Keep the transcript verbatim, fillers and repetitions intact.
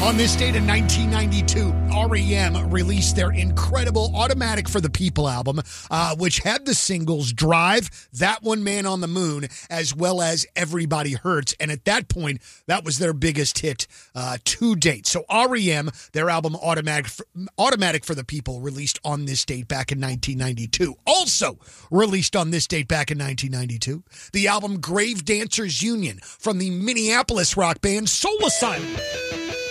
On this date in nineteen ninety-two, R E M released their incredible Automatic for the People album, uh, which had the singles Drive, That One Man on the Moon, as well as Everybody Hurts. And at that point, that was their biggest hit uh, to date. So R E M, their album Automatic for, Automatic for the People, released on this date back in nineteen ninety-two. Also released on this date back in nineteen ninety-two, the album Grave Dancers Union from the Minneapolis rock band Soul Asylum.